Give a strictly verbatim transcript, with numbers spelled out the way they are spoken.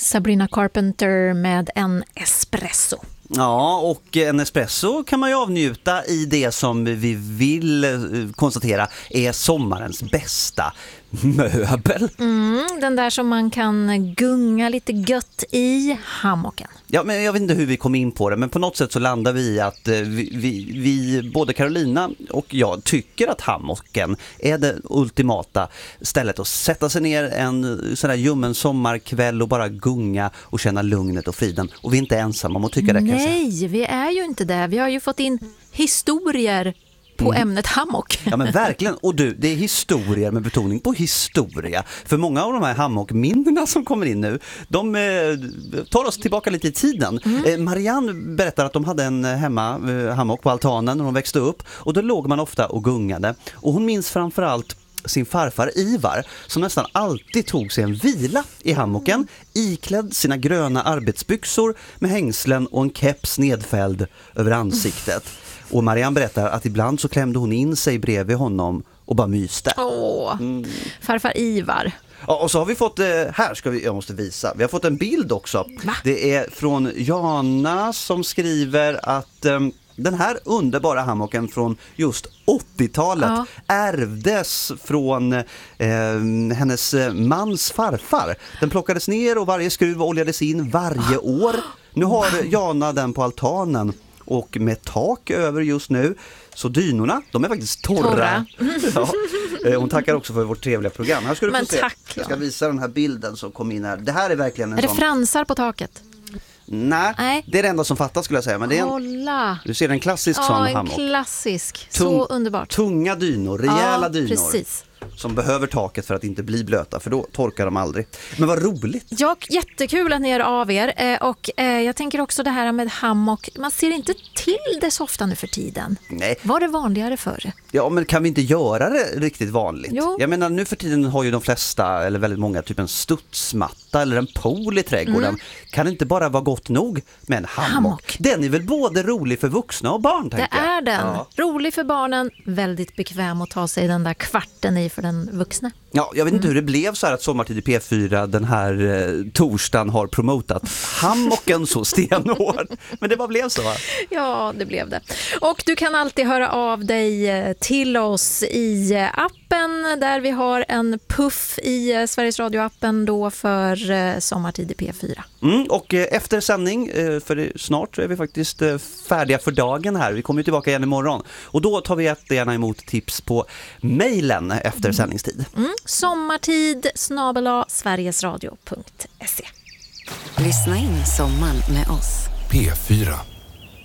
Sabrina Carpenter med en espresso. Ja, och en espresso kan man ju avnjuta i det som vi vill konstatera är sommarens bästa möbel. Mm, den där som man kan gunga lite gött i, hammocken. Ja, men jag vet inte hur vi kom in på det, men på något sätt så landar vi i att vi, vi, vi både Carolina och jag tycker att hammocken är det ultimata stället att sätta sig ner en sån där ljummen sommarkväll och bara gunga och känna lugnet och friden. Och vi är inte ensamma om att tycka det. Nej, vi är ju inte det. Vi har ju fått in historier på mm. ämnet hammock. Ja, men verkligen. Och du, det är historier med betoning på historia. För många av de här hammockminnena som kommer in nu, de eh, tar oss tillbaka lite i tiden. Mm. Eh, Marianne berättar att de hade en hemma eh, hammock på altanen när de växte upp. Och då låg man ofta och gungade. Och hon minns framförallt sin farfar Ivar som nästan alltid tog sig en vila i hammocken, iklädd sina gröna arbetsbyxor med hängslen och en keps nedfälld över ansiktet. Och Marianne berättar att ibland så klämde hon in sig bredvid honom och bara myste. Åh, mm. farfar Ivar. Ja, och så har vi fått, här ska vi, jag måste visa, vi har fått en bild också. Va? Det är från Jana som skriver att um, den här underbara hammocken från just åttiotalet ja. ärvdes från eh, hennes mans farfar. Den plockades ner och varje skruv oljades in varje år. Nu har Jana den på altanen och med tak över just nu. Så dynorna, de är faktiskt torra. torra. Ja. Hon tackar också för vårt trevliga program. Här ska du Men få se. tack, Jag ska visa den här bilden som kom in här. Det här är verkligen en Är det sån... fransar på taket? Nej, Nej, det är det enda som fattas skulle jag säga. Men det är en... Du ser en klassisk ja, sån en hammock. klassisk. Tung, så underbart. Tunga dynor, rejäla ja, dynor. Precis. Som behöver taket för att inte bli blöta, för då torkar de aldrig. Men vad roligt. Ja, jättekul att ni är av er. Och jag tänker också det här med hammock. Man ser inte till det så ofta nu för tiden. Nej. Var det vanligare förr? Ja, men kan vi inte göra det riktigt vanligt? Jo. Jag menar, nu för tiden har ju de flesta, eller väldigt många, typ en studsmatta eller en pool i trädgården. Mm. Kan det inte bara vara gott nog med en hammock? hammock. Den är väl både rolig för vuxna och barn, tänker jag. Det är den. Ja. Rolig för barnen, väldigt bekväm att ta sig den där kvarten i för den vuxna. Ja, jag vet inte mm. hur det blev så här att Sommartid i P fyra den här eh, torsdagen har promotat hammocken så stenhårt. Men det bara blev så, va? Ja, det blev det. Och du kan alltid höra av dig till oss i appen där vi har en puff i Sveriges Radio-appen då för Sommartid i P fyra. Mm, och efter sändning, för snart är vi faktiskt färdiga för dagen här. Vi kommer tillbaka igen imorgon. Och då tar vi jättegärna emot tips på mejlen efter mm. sändningstid. Mm. Sommartid snabel-a sverigesradio punkt se. Lyssna in sommaren med oss. P fyra.